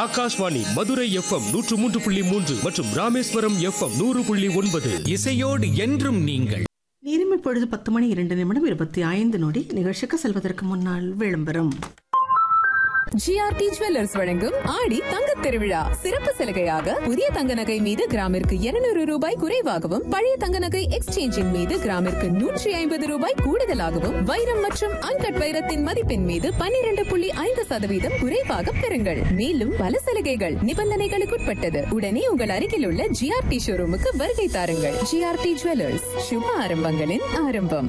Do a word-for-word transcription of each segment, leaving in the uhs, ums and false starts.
Akashvani Madurai FM நூற்று மூன்று புள்ளி மூன்று மற்றும் ராமேஸ்வரம் எஃப்எம் நூறு புள்ளி ஒன்பது. இசையோடு என்றும் நீங்கள். நேரம் இப்பொழுது பத்து மணி இரண்டு நிமிடம் இருபத்தி ஐந்து நொடி. நிகழ்ச்சிக்கு செல்வதற்கு முன்னால் விளம்பரம். ஜிஆர்டி ஜுவல்லர்ஸ் வழங்கும் ஆடி தங்கத் திருவிழா சிறப்பு சலுகையாக புதிய தங்க நகை மீது கிராமிற்கு இருநூறு ரூபாய் குறைவாகவும், பழைய தங்க நகை எக்ஸ்சேஞ்சின் மீது கிராமிற்கு நூற்றி ஐம்பது ரூபாய் கூடுதலாகவும், வைரம் மற்றும் அன்கட் வைரத்தின் மதிப்பின் மீது பன்னிரண்டு புள்ளி ஐந்து சதவீதம் குறைவாக பெறுங்கள். மேலும் பல சலுகைகள் நிபந்தனைகளுக்குட்பட்டது. உடனே உங்கள் அருகில் உள்ள ஜிஆர்டி ஷோரூமுக்கு வருகை தாருங்கள். ஜிஆர்டி ஜுவல்லர்ஸ், சுப ஆரம்பங்களின் ஆரம்பம்.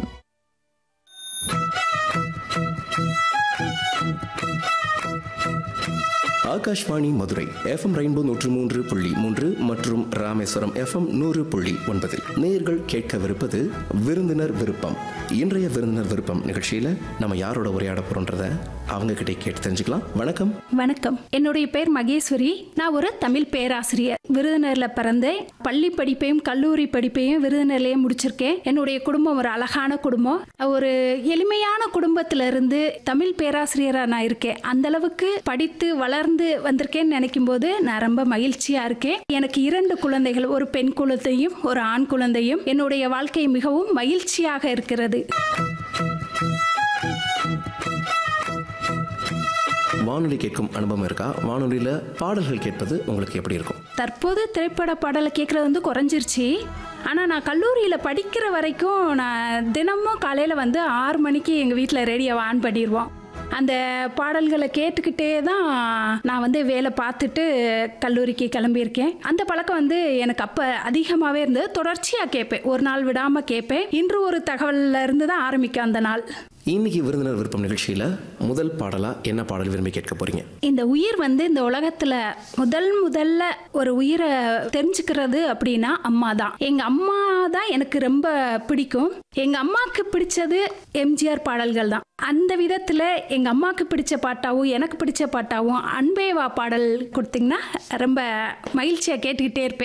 ஆகாஷ்வாணி மதுரை எஃப்எம் ரெயின்போ நூற்று மூன்று புள்ளி மூன்று மற்றும் ராமேஸ்வரம் எஃப்எம் நூறு புள்ளி ஒன்பது. நேயர்கள் கேட்கவிருப்பது விருந்தினர் விருப்பம். இன்றைய விருந்தினர் விருப்பம் நிகழ்ச்சியில நம்ம யாரோட உரையாட போறோன்றத அவங்க கிட்ட கேட்டு தெரிஞ்சுக்கலாம். வணக்கம். வணக்கம். என்னுடைய பேர் மகேஸ்வரி. நான் ஒரு தமிழ் பேராசிரியர். விருதுநர்ல பிறந்தேன். பள்ளி படிப்பையும் கல்லூரி படிப்பையும் விருதுநர்லயே முடிச்சிருக்கேன். என்னுடைய குடும்பம் ஒரு அழகான குடும்பம். ஒரு எளிமையான குடும்பத்தில இருந்து தமிழ் பேராசிரியரா நான் இருக்கேன். அந்த அளவுக்கு படித்து வளர்ந்து வந்திருக்கேன்னு நினைக்கும் போது நான் ரொம்ப மகிழ்ச்சியா இருக்கேன். எனக்கு இரண்டு குழந்தைகள், ஒரு பெண் குழந்தையும் ஒரு ஆண் குழந்தையும். என்னுடைய வாழ்க்கை மிகவும் மகிழ்ச்சியாக இருக்கிறது. வானொலி கேட்கும் அனுபவம் இருக்கா? வானொலியில பாடல்கள் கேட்பது உங்களுக்கு எப்படி இருக்கும்? தற்போது திரைப்பட பாடலை கேட்கறது வந்து குறைஞ்சிருச்சு. ஆனால் நான் கல்லூரியில் படிக்கிற வரைக்கும் நான் தினமும் காலையில் வந்து ஆறு மணிக்கு எங்கள் வீட்டில் ரேடியோவை ஆன் பண்ணிடுவோம். அந்த பாடல்களை கேட்டுக்கிட்டே தான் நான் வந்து வேலை பார்த்துட்டு கல்லூரிக்கு கிளம்பியிருக்கேன். அந்த பழக்கம் வந்து எனக்கு அப்போ அதிகமாகவே இருந்தது. தொடர்ச்சியாக கேட்பேன், ஒரு நாள் விடாமல் கேட்பேன். இன்று ஒரு தகவலில் இருந்து தான் ஆரம்பிக்கும் அந்த நாள். இன்னைக்கு விருந்தினர் விருப்பம் நிகழ்ச்சியில முதல் பாடலா என்ன பாடல் விரும்பி கேட்க போறீங்க? இந்த உயிர் வந்து இந்த உலகத்துல முதல் முதல்ல ஒரு உயிரை தெரிஞ்சுக்கிறது அப்படின்னா அம்மா தான். எங்க அம்மா தான் எனக்கு ரொம்ப பிடிக்கும். எங்க அம்மாவுக்கு பிடிச்சது எம்ஜிஆர் பாடல்கள் தான். அந்த விதத்துல எங்க அம்மாவுக்கு பிடிச்ச பாட்டாவும் எனக்கு பிடிச்ச பாட்டாவும் அன்பே வா பாடல் கொடுத்தீங்கன்னா ரொம்ப மகிழ்ச்சியா கேட்டுக்கிட்டே இருப்பேன்.